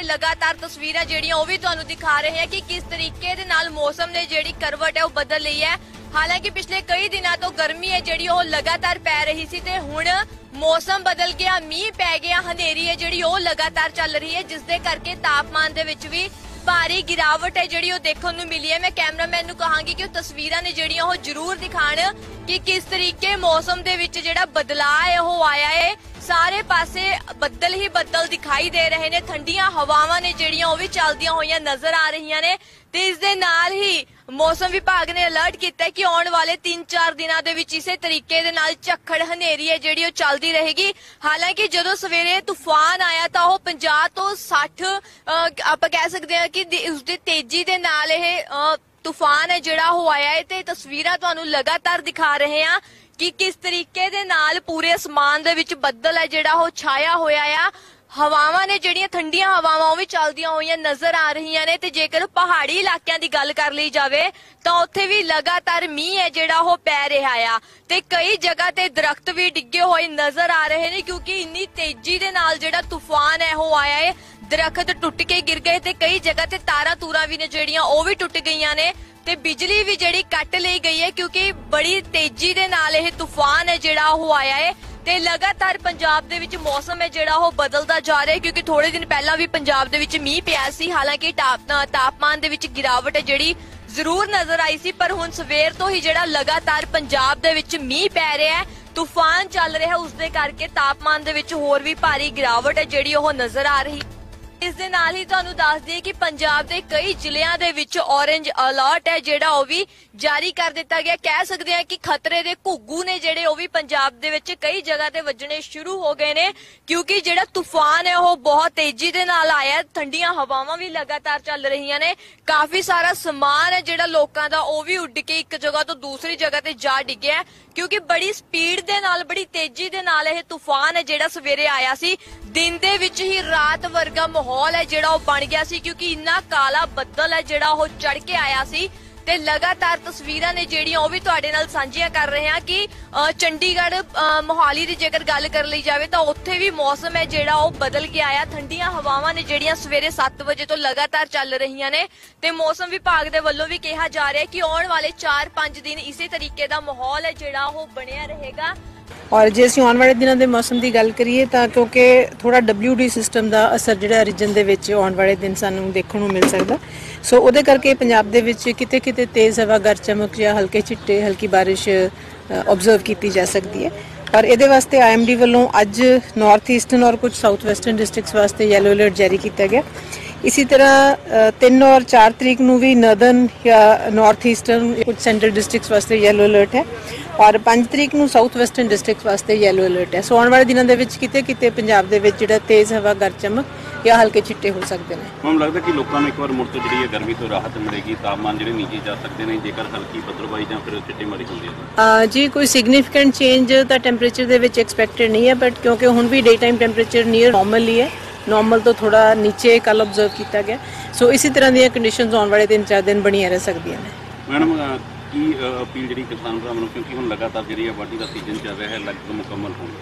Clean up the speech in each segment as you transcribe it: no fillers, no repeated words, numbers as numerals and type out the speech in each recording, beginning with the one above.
लगातार तस्वीरां ਜਿਹੜੀਆਂ ਉਹ ਵੀ ਤੁਹਾਨੂੰ ਦਿਖਾ ਰਹੇ ਹਾਂ ਕਿ ਕਿਸ ਤਰੀਕੇ ਦੇ ਨਾਲ ਮੌਸਮ ਨੇ ਜਿਹੜੀ ਕਰਵਟ ਹੈ ਉਹ ਬਦਲ ਲਈ ਹੈ। ਹਾਲਾਂਕਿ ਪਿਛਲੇ ਕਈ ਦਿਨਾਂ ਤੋਂ ਗਰਮੀ ਹੈ ਜਿਹੜੀ ਉਹ ਲਗਾਤਾਰ ਪੈ ਰਹੀ ਸੀ ਤੇ ਹੁਣ ਮੌਸਮ ਬਦਲ ਗਿਆ, ਮੀਂਹ ਪੈ ਗਿਆ, ਹਨੇਰੀ ਹੈ ਜਿਹੜੀ ਉਹ ਲਗਾਤਾਰ ਚੱਲ ਰਹੀ ਹੈ, ਜਿਸ ਦੇ ਕਰਕੇ ਤਾਪਮਾਨ ਦੇ ਵਿੱਚ ਵੀ ਭਾਰੀ गिरावट है ਜਿਹੜੀ ਉਹ ਦੇਖਣ ਨੂੰ ਮਿਲੀ ਹੈ। ਮੈਂ ਕੈਮਰਾਮੈਨ ਨੂੰ ਕਹਾਂਗੀ ਕਿ ਉਹ ਤਸਵੀਰਾਂ ਨੇ ਜਿਹੜੀਆਂ ਉਹ ਜ਼ਰੂਰ ਦਿਖਾਣ ਕਿ ਕਿਸ ਤਰੀਕੇ ਮੌਸਮ ਦੇ ਵਿੱਚ ਜਿਹੜਾ ਬਦਲਾਅ ਹੈ ਉਹ ਆਇਆ ਹੈ। ਸਾਰੇ ਪਾਸੇ ਬੱਦਲ ਹੀ ਬੱਦਲ ਦਿਖਾਈ ਦੇ ਰਹੇ ਨੇ, ਠੰਡੀਆਂ ਹਵਾਵਾਂ ਨੇ ਜਿਹੜੀਆਂ ਉਹ ਵੀ ਚੱਲਦੀਆਂ ਹੋਈਆਂ ਨਜ਼ਰ ਆ ਰਹੀਆਂ ਨੇ ਤੇ ਇਸ ਦੇ ਨਾਲ ਹੀ ਮੌਸਮ ਵਿਭਾਗ ਨੇ ਅਲਰਟ ਕੀਤਾ ਕਿ ਆਉਣ ਵਾਲੇ 3-4 ਦਿਨਾਂ ਦੇ ਵਿੱਚ ਇਸੇ ਤਰੀਕੇ ਦੇ ਨਾਲ ਝੱਖੜ ਹਨੇਰੀ ਹੈ ਜਿਹੜੀ ਉਹ ਚੱਲਦੀ ਰਹੇਗੀ। ਹਾਲਾਂਕਿ ਜਦੋਂ ਸਵੇਰੇ ਤੂਫਾਨ ਆਇਆ ਤਾਂ ਉਹ 50 ਤੋਂ 60 ਆਪਾਂ ਕਹਿ ਸਕਦੇ ਹਾਂ ਕਿ ਉਸਦੀ ਤੇਜ਼ੀ ਦੇ ਨਾਲ ਇਹ ਤੂਫਾਨ ਹੈ ਜਿਹੜਾ ਉਹ ਆਇਆ ਹੈ ਤੇ ਤਸਵੀਰਾਂ ਤੁਹਾਨੂੰ ਲਗਾਤਾਰ ਦਿਖਾ ਰਹੇ ਹਾਂ ਕਿ ਕਿਸ ਤਰੀਕੇ ਦੇ ਨਾਲ ਪੂਰੇ ਅਸਮਾਨ ਦੇ ਵਿੱਚ ਬੱਦਲ ਹੈ ਜਿਹੜਾ ਉਹ ਛਾਇਆ ਹੋਇਆ ਆ। ਹਵਾਵਾਂ ਨੇ ਜਿਹੜੀਆਂ ਠੰਡੀਆਂ ਹਵਾਵਾਂ ਉਹ ਵੀ ਚੱਲਦੀਆਂ ਹੋਈਆਂ ਨਜ਼ਰ ਆ ਰਹੀਆਂ ਨੇ ਤੇ ਜੇਕਰ ਪਹਾੜੀ ਇਲਾਕਿਆਂ ਦੀ ਗੱਲ ਕਰ ਲਈ ਜਾਵੇ ਤਾਂ ਉੱਥੇ ਵੀ ਲਗਾਤਾਰ ਮੀਂਹ ਹੈ ਜਿਹੜਾ ਉਹ ਪੈ ਰਿਹਾ ਆ ਤੇ ਕਈ ਜਗ੍ਹਾ ਤੇ ਦਰਖਤ ਵੀ ਡਿੱਗੇ ਹੋਏ ਨਜ਼ਰ ਆ ਰਹੇ ਨੇ ਕਿਉਂਕਿ ਇੰਨੀ ਤੇਜ਼ੀ ਦੇ ਨਾਲ ਜਿਹੜਾ ਤੂਫਾਨ ਹੈ ਉਹ ਆਇਆ ਹੈ। ਦਰਖਤ ਟੁੱਟ ਕੇ ਗਿਰ ਗਏ ਤੇ ਕਈ ਜਗ੍ਹਾ ਤੇ ਤਾਰਾਂ ਤੂਰਾਂ ਵੀ ਨੇ ਜਿਹੜੀਆਂ ਉਹ ਵੀ ਟੁੱਟ ਗਈਆਂ ਨੇ ਤੇ ਬਿਜਲੀ ਵੀ ਜਿਹੜੀ ਕੱਟ ਲਈ ਗਈ ਹੈ ਕਿਉਂਕਿ ਬੜੀ ਤੇਜ਼ੀ ਦੇ ਨਾਲ ਇਹ ਤੂਫਾਨ ਹੈ ਜਿਹੜਾ ਉਹ ਆਇਆ ਹੈ ਤੇ ਲਗਾਤਾਰ ਪੰਜਾਬ ਦੇ ਵਿੱਚ ਮੌਸਮ ਹੈ ਜਿਹੜਾ ਉਹ ਬਦਲਦਾ ਜਾ ਰਿਹਾ ਹੈ ਕਿਉਂਕਿ ਥੋੜੇ ਦਿਨ ਪਹਿਲਾਂ ਵੀ ਪੰਜਾਬ ਦੇ ਵਿੱਚ ਮੀਂਹ ਪਿਆ ਸੀ। ਹਾਲਾਂਕਿ ਤਾਪਮਾਨ ਦੇ ਵਿੱਚ ਗਿਰਾਵਟ ਹੈ ਜਿਹੜੀ ਜ਼ਰੂਰ ਨਜ਼ਰ ਆਈ ਸੀ ਪਰ ਹੁਣ ਸਵੇਰ ਤੋਂ ਹੀ ਜਿਹੜਾ ਲਗਾਤਾਰ ਪੰਜਾਬ ਦੇ ਵਿੱਚ ਮੀਂਹ ਪੈ ਰਿਹਾ ਹੈ, ਤੂਫਾਨ ਚੱਲ ਰਿਹਾ, ਉਸ ਦੇ ਕਰਕੇ ਤਾਪਮਾਨ ਦੇ ਵਿੱਚ ਹੋਰ ਵੀ ਭਾਰੀ ਗਿਰਾਵਟ ਹੈ ਜਿਹੜੀ ਉਹ ਨਜ਼ਰ ਆ ਰਹੀ। ਇਸ ਦੇ ਨਾਲ ਹੀ ਤੁਹਾਨੂੰ ਦੱਸ ਦਈਏ ਕਿ ਪੰਜਾਬ ਦੇ ਕਈ ਜ਼ਿਲ੍ਹਿਆਂ ਦੇ ਵਿੱਚ ਔਰੇਂਜ ਅਲਰਟ ਹੈ ਜਿਹੜਾ ਉਹ ਵੀ ਜਾਰੀ ਕਰ ਦਿੱਤਾ ਗਿਆ। ਕਹਿ ਸਕਦੇ ਹਾਂ ਕਿ ਖਤਰੇ ਦੇ ਘੁੱਗੂ ਨੇ ਜਿਹੜੇ ਉਹ ਵੀ ਪੰਜਾਬ ਦੇ ਵਿੱਚ ਕਈ ਜਗ੍ਹਾ ਤੇ ਵੱਜਣੇ ਸ਼ੁਰੂ ਹੋ ਗਏ ਨੇ ਕਿਉਂਕਿ ਜਿਹੜਾ ਤੂਫਾਨ ਹੈ ਉਹ ਬਹੁਤ ਤੇਜ਼ੀ ਦੇ ਨਾਲ ਆਇਆ। ਠੰਡੀਆਂ ਹਵਾਵਾਂ ਵੀ ਲਗਾਤਾਰ ਚੱਲ ਰਹੀਆਂ ਨੇ, ਕਾਫੀ ਸਾਰਾ ਸਮਾਨ ਹੈ ਜਿਹੜਾ ਲੋਕਾਂ ਦਾ ਉਹ ਵੀ ਉੱਡ ਕੇ ਇੱਕ ਜਗ੍ਹਾ ਤੋਂ ਦੂਸਰੀ ਜਗ੍ਹਾ ਤੇ ਜਾ ਡਿੱਗਿਆ ਕਿਉਂਕਿ ਬੜੀ ਸਪੀਡ ਦੇ ਨਾਲ, ਬੜੀ ਤੇਜ਼ੀ ਦੇ ਨਾਲ ਇਹ ਤੂਫਾਨ ਹੈ ਜਿਹੜਾ ਸਵੇਰੇ ਆਇਆ ਸੀ। ਦਿਨ ਦੇ ਵਿੱਚ ਹੀ ਰਾਤ ਵਰਗਾ ਮਾਹੌਲ ਹੈ ਜਿਹੜਾ ਉਹ ਬਣ ਗਿਆ ਸੀ ਕਿਉਂਕਿ ਇੰਨਾ ਕਾਲਾ ਬੱਦਲ ਹੈ ਜਿਹੜਾ ਉਹ ਚੜ ਕੇ ਆਇਆ ਸੀ ਤੇ ਲਗਾਤਾਰ ਤਸਵੀਰਾਂ ਨੇ ਜਿਹੜੀਆਂ ਉਹ ਵੀ ਤੁਹਾਡੇ ਨਾਲ ਸਾਂਝੀਆਂ ਕਰ ਰਹੇ ਹਾਂ ਕਿ ਚੰਡੀਗੜ੍ਹ ਮੋਹਾਲੀ ਦੀ ਜੇਕਰ ਗੱਲ ਕਰ ਲਈ ਜਾਵੇ ਤਾਂ ਉੱਥੇ ਵੀ ਮੌਸਮ ਹੈ ਜਿਹੜਾ ਉਹ ਬਦਲ ਗਿਆ ਆ। ਠੰਡੀਆਂ ਹਵਾਵਾਂ ਨੇ ਜਿਹੜੀਆਂ ਸਵੇਰੇ 7 ਵਜੇ ਤੋਂ ਲਗਾਤਾਰ ਚੱਲ ਰਹੀਆਂ ਨੇ ਤੇ ਮੌਸਮ ਵਿਭਾਗ ਦੇ ਵੱਲੋਂ ਵੀ ਕਿਹਾ ਜਾ ਰਿਹਾ ਕਿ ਆਉਣ ਵਾਲੇ 4-5 ਦਿਨ ਇਸੇ ਤਰੀਕੇ ਦਾ ਮਾਹੌਲ ਹੈ ਜਿਹੜਾ ਉਹ ਬਣਿਆ ਰਹੇਗਾ। ਔਰ ਜੇ ਅਸੀਂ ਆਉਣ ਵਾਲੇ ਦਿਨਾਂ ਦੇ ਮੌਸਮ ਦੀ ਗੱਲ ਕਰੀਏ ਤਾਂ ਕਿਉਂਕਿ ਥੋੜਾ WD ਸਿਸਟਮ ਦਾ ਅਸਰ ਜਿਹੜਾ ਰੀਜਨ ਦੇ ਵਿੱਚ ਆਉਣ ਵਾਲੇ ਦਿਨ ਸਾਨੂੰ ਦੇਖਣ ਨੂੰ ਮਿਲ ਸਕਦਾ, ਸੋ ਉਹਦੇ ਕਰਕੇ ਪੰਜਾਬ ਦੇ ਵਿੱਚ ਕਿਤੇ ਕਿਤੇ ਤੇਜ਼ ਹਵਾ, ਗਰਜ ਚਮਕ ਜਾਂ ਹਲਕੇ ਛਿੱਟੇ, ਹਲਕੀ ਬਾਰਿਸ਼ ਆਬਜ਼ਰਵ ਕੀਤੀ ਜਾ ਸਕਦੀ ਹੈ। ਔਰ ਇਹਦੇ ਵਾਸਤੇ IMD ਵੱਲੋਂ ਅੱਜ ਨਾਰਥ ਈਸਟਰਨ ਔਰ ਕੁਝ ਸਾਊਥ ਵੈਸਟਰਨ ਡਿਸਟ੍ਰਿਕਟਸ ਵਾਸਤੇ ਯੈਲੋ ਅਲਰਟ ਜਾਰੀ ਕੀਤਾ ਗਿਆ। ਇसी तरह 3 और 4 तरीक ਨੂੰ ਵੀ ਨਰਦਰਨ ਜਾਂ ਨਾਰਥ ਈਸਟਰਨ ਕੁਝ ਸੈਂਟਰਲ ਡਿਸਟ੍ਰਿਕਟਸ ਵਾਸਤੇ ਯੈਲੋ ਅਲਰਟ ਹੈ ਔਰ 5 ਤਰੀਕ ਨੂੰ ਸਾਊਥ ਵੈਸਟਰਨ ਡਿਸਟ੍ਰਿਕਟਸ ਵਾਸਤੇ ਯੈਲੋ ਅਲਰਟ ਹੈ। ਸੋ ਆਉਣ ਵਾਲੇ ਦਿਨਾਂ ਦੇ ਵਿੱਚ ਕਿਤੇ ਕਿਤੇ ਪੰਜਾਬ ਦੇ ਵਿੱਚ ਜਿਹੜਾ ਤੇਜ਼ ਹਵਾ, ਗਰਜ ਚਮਕ ਜਾਂ ਹਲਕੇ ਛਿੱਟੇ ਹੋ ਸਕਦੇ ਨੇ। ਮੈਨੂੰ ਲੱਗਦਾ ਕਿ ਲੋਕਾਂ ਨੂੰ ਇੱਕ ਵਾਰ ਮੁੜ ਤੋਂ ਜਿਹੜੀ ਹੈ ਗਰਮੀ ਤੋਂ ਰਾਹਤ ਮਿਲੇਗੀ, ਤਾਪਮਾਨ ਜਿਹੜੇ ਨੀਚੇ ਜਾ ਸਕਦੇ ਨੇ ਜੇਕਰ ਹਲਕੀ ਬੱਦਲਬਾਈ ਜਾਂ ਫਿਰ ਚਿੱਟੀ ਮਾਰੀ ਹੁੰਦੀ ਹੈ। ਜੀ ਕੋਈ ਸਿਗਨੀਫੀਕੈਂਟ ਚੇਂਜ ਤਾਂ ਟੈਂਪਰੇਚਰ ਦੇ ਵਿੱਚ ਐਕਸਪੈਕਟਡ ਨਹੀਂ ਹੈ ਬਟ ਕਿਉਂਕਿ ਹੁਣ ਵੀ ਡੇ ਟਾਈਮ ਟੈਂਪਰੇਚਰ ਨੀਅਰ ਨਾਰਮਲ ਹੀ ਹੈ, ਨਾਰਮਲ ਤੋਂ ਥੋੜਾ ਨੀਚੇ ਕੱਲ ਆਬਜ਼ਰਵ ਕੀਤਾ ਗਿਆ। ਸੋ ਇਸੇ ਤਰ੍ਹਾਂ ਦੀਆਂ ਕੰਡੀਸ਼ਨਸ ਆਉਣ ਵਾਲੇ 3-4 ਦਿਨ ਬਣੀਆਂ ਰਹਿ ਸਕਦੀਆਂ ਨੇ। ਮੈਡਮ ਕੀ ਅਪੀਲ ਜਿਹੜੀ ਕਿਸਾਨ ਭਰਾਵਾਂ ਨੂੰ, ਕਿਉਂਕਿ ਹੁਣ ਲਗਾਤਾਰ ਜਿਹੜੀ ਹੈ ਵਾਢੀ ਦਾ ਸੀਜ਼ਨ ਚੱਲ ਰਿਹਾ ਹੈ, ਲਗਭਗ ਮੁਕੰਮਲ ਹੋਣ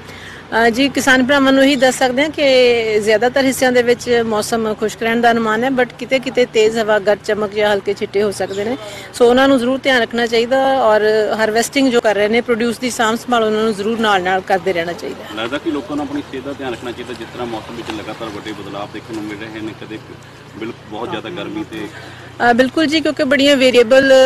ਜੀ ਕਿਸਾਨ ਭਰਾਵਾਂ ਨੂੰ ਇਹੀ ਦੱਸ ਸਕਦੇ ਹਾਂ ਕਿ ਜ਼ਿਆਦਾਤਰ ਹਿੱਸਿਆਂ ਦੇ ਵਿੱਚ ਮੌਸਮ ਖੁਸ਼ਕ ਰਹਿਣ ਦਾ ਅਨੁਮਾਨ ਹੈ ਬਟ ਕਿਤੇ ਕਿਤੇ ਤੇਜ਼ ਹਵਾ, ਗਰਜ ਚਮਕ ਜਾਂ ਹਲਕੇ ਛਿੱਟੇ ਹੋ ਸਕਦੇ ਨੇ। ਸੋ ਉਹਨਾਂ ਨੂੰ ਜ਼ਰੂਰ ਧਿਆਨ ਰੱਖਣਾ ਚਾਹੀਦਾ ਔਰ ਹਾਰਵੈਸਟਿੰਗ ਜੋ ਕਰ ਰਹੇ ਨੇ, ਪ੍ਰੋਡਿਊਸ ਦੀ ਸਾਂਭ ਸੰਭਾਲ ਉਹਨਾਂ ਨੂੰ ਜ਼ਰੂਰ ਨਾਲ ਕਰਦੇ ਰਹਿਣਾ ਚਾਹੀਦਾ। ਲੱਗਦਾ ਕਿ ਲੋਕਾਂ ਨੂੰ ਆਪਣੀ ਸਿਹਤ ਦਾ ਧਿਆਨ ਰੱਖਣਾ ਚਾਹੀਦਾ ਜਿਸ ਤਰ੍ਹਾਂ ਮੌਸਮ ਵਿੱਚ ਲਗਾਤਾਰ ਵੱਡੇ ਬਦਲਾਅ ਦੇਖਣ ਨੂੰ ਮਿਲ ਰਹੇ ਨੇ, ਕਦੇ ਬਹੁਤ ਜ਼ਿਆਦਾ ਗਰਮੀ ਤੇ ਬਿਲਕੁਲ ਜੀ, ਕਿਉਂਕਿ ਬੜੀਆਂ ਵੇਰੀਏਬਲ